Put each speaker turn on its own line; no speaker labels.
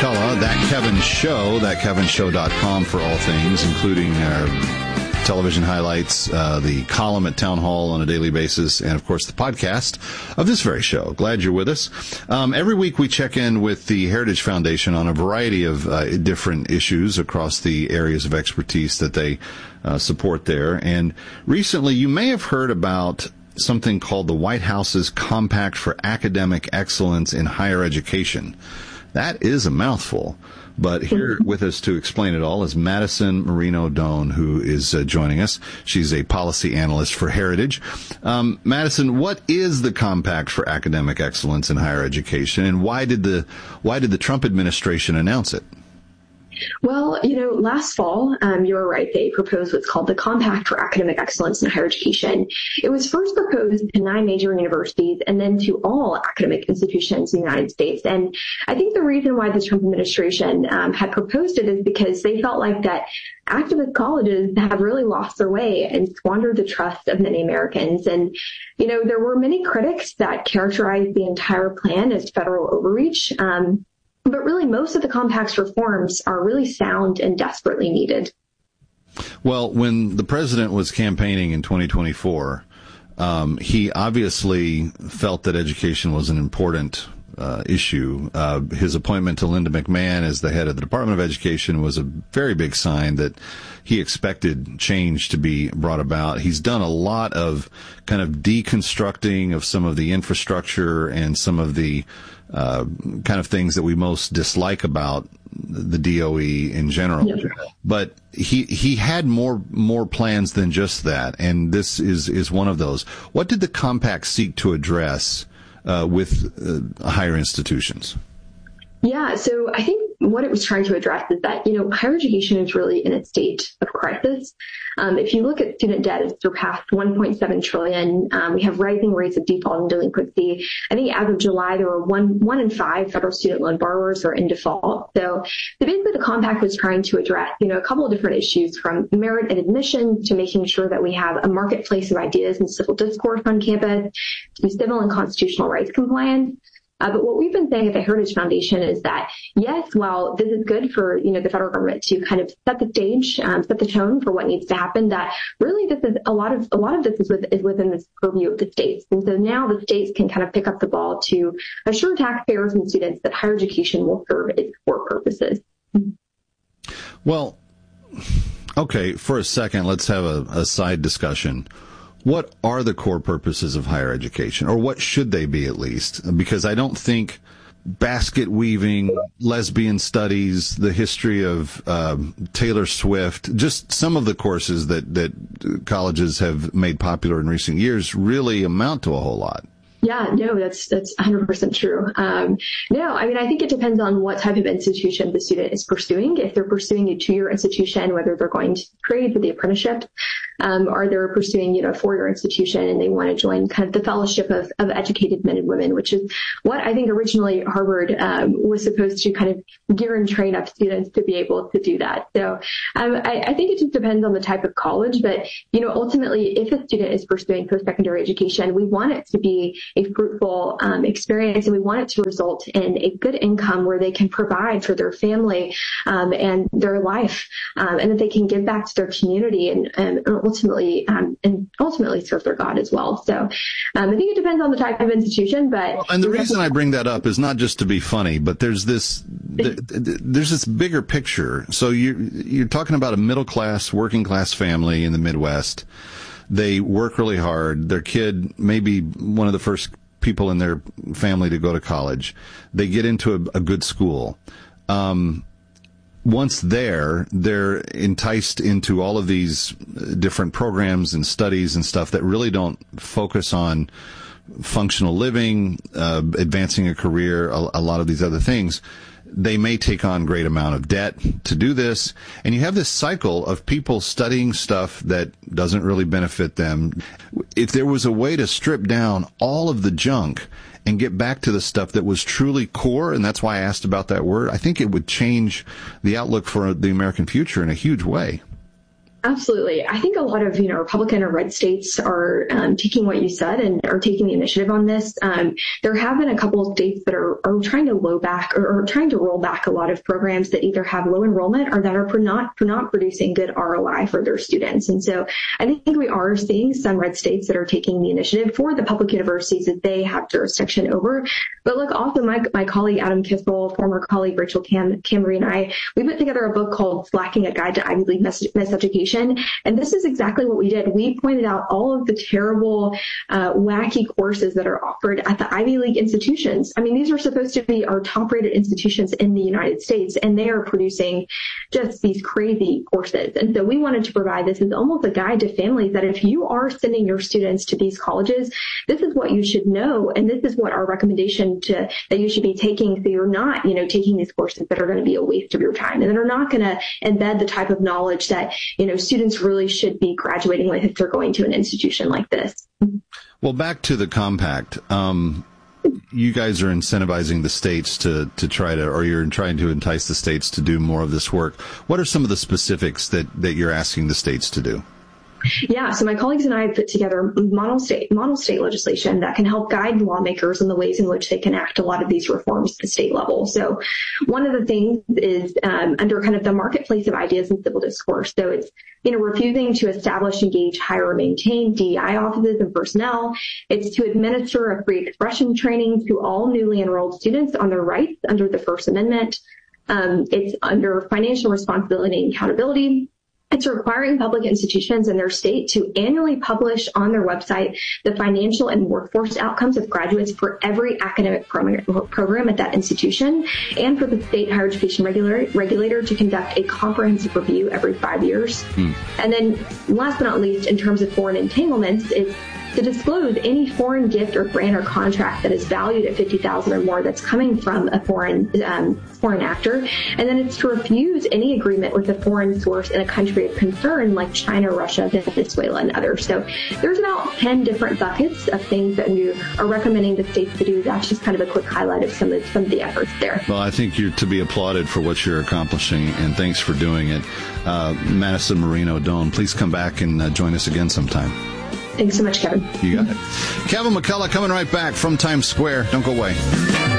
McCullough, That Kevin Show, thatkevinshow.com for all things, including television highlights, the column at Town Hall on a daily basis, and, of course, the podcast of this very show. Glad you're with us. Every week we check in with the Heritage Foundation on a variety of different issues across the areas of expertise that they support there. And recently you may have heard about something called the White House's Compact for Academic Excellence in Higher Education. That is a mouthful. But here with us to explain it all is Madison Marino-Doan, who is joining us. She's a policy analyst for Heritage. Madison, what is the Compact for Academic Excellence in Higher Education, and why did the Trump administration announce it?
Well, last fall, you were right, they proposed what's called the Compact for Academic Excellence in Higher Education. It was first proposed to 9 major universities and then to all academic institutions in the United States. And I think the reason why the Trump administration had proposed it is because they felt like that activist colleges have really lost their way and squandered the trust of many Americans. And, there were many critics that characterized the entire plan as federal overreach. But really, most of the Compact's reforms are really sound and desperately needed.
Well, when the president was campaigning in 2024, he obviously felt that education was an important issue. His appointment to Linda McMahon as the head of the Department of Education was a very big sign that he expected change to be brought about. He's done a lot of kind of deconstructing of some of the infrastructure and some of the kind of things that we most dislike about the DOE in general. Yeah. But he had more plans than just that, and this is one of those. What did the Compact seek to address with higher institutions?
Yeah, so I think what it was trying to address is that, higher education is really in a state of crisis. If you look at student debt, it's surpassed $1.7 trillion. We have rising rates of default and delinquency. I think as of July, there were one in 5 federal student loan borrowers are in default. So basically the Compact was trying to address, a couple of different issues, from merit and admission to making sure that we have a marketplace of ideas and civil discourse on campus, to civil and constitutional rights compliance. But what we've been saying at the Heritage Foundation is that, yes, while this is good for, the federal government to kind of set the stage, set the tone for what needs to happen, that really this is a lot of this is within the purview of the states. And so now the states can kind of pick up the ball to assure taxpayers and students that higher education will serve its core purposes.
Well, okay, for a second, let's have a side discussion. What are the core purposes of higher education, or what should they be at least? Because I don't think basket weaving, lesbian studies, the history of Taylor Swift, just some of the courses that colleges have made popular in recent years really amount to a whole lot.
Yeah, no, that's 100% true. No, I mean, I think it depends on what type of institution the student is pursuing. If they're pursuing a 2-year institution, whether they're going to trade with the apprenticeship, or they're pursuing, a 4-year institution and they want to join kind of the fellowship of educated men and women, which is what I think originally Harvard was supposed to kind of gear and train up students to be able to do that. So I think it just depends on the type of college, but, ultimately, if a student is pursuing post-secondary education, we want it to be a fruitful experience, and we want it to result in a good income where they can provide for their family and their life, and that they can give back to their community and ultimately serve their God as well. So I think it depends on the type of institution. But
and the reason I bring that up is not just to be funny, but there's this bigger picture. So you're talking about a middle class, working class family in the Midwest. They work really hard. Their kid may be one of the first people in their family to go to college. They get into a good school. Once they're enticed into all of these different programs and studies and stuff that really don't focus on functional living, advancing a career, a lot of these other things. They may take on great amount of debt to do this. And you have this cycle of people studying stuff that doesn't really benefit them. If there was a way to strip down all of the junk and get back to the stuff that was truly core, and that's why I asked about that word, I think it would change the outlook for the American future in a huge way.
Absolutely. I think a lot of, Republican or red states are taking what you said and are taking the initiative on this. There have been a couple of states that are trying to trying to roll back a lot of programs that either have low enrollment or that are for not producing good ROI for their students. And so I think we are seeing some red states that are taking the initiative for the public universities that they have jurisdiction over. But look, also my colleague Adam Kissel, former colleague Rachel Camry, and I, we put together a book called Slacking: A Guide to Ivy League Miseducation. And this is exactly what we did. We pointed out all of the terrible, wacky courses that are offered at the Ivy League institutions. I mean, these are supposed to be our top-rated institutions in the United States, and they are producing just these crazy courses. And so we wanted to provide this as almost a guide to families that if you are sending your students to these colleges, this is what you should know, and this is what our recommendation that you should be taking, so you're not, taking these courses that are going to be a waste of your time and that are not going to embed the type of knowledge that, students really should be graduating with if they're going to an institution like this.
Well, back to the compact. You guys are incentivizing the states to try to, or you're trying to entice the states to do more of this work. What are some of the specifics that you're asking the states to do?
Yeah, so my colleagues and I have put together model state legislation that can help guide lawmakers in the ways in which they can enact a lot of these reforms at the state level. So one of the things is under kind of the marketplace of ideas and civil discourse. So it's, refusing to establish, engage, hire, or maintain DEI offices and personnel. It's to administer a free expression training to all newly enrolled students on their rights under the First Amendment. It's under financial responsibility and accountability. It's requiring public institutions in their state to annually publish on their website the financial and workforce outcomes of graduates for every academic program at that institution, and for the state higher education regulator to conduct a comprehensive review every 5 years. And then last but not least, in terms of foreign entanglements, it's to disclose any foreign gift or grant or contract that is valued at $50,000 or more that's coming from a foreign actor. And then it's to refuse any agreement with a foreign source in a country of concern like China, Russia, Venezuela, and others. So there's about 10 different buckets of things that we are recommending the states to do. That's just kind of a quick highlight of some of the efforts there.
Well, I think you're to be applauded for what you're accomplishing, and thanks for doing it. Madison Moreno-Doan, please come back and join us again sometime.
Thanks so much, Kevin.
You got it. Kevin McCullough coming right back from Times Square. Don't go away.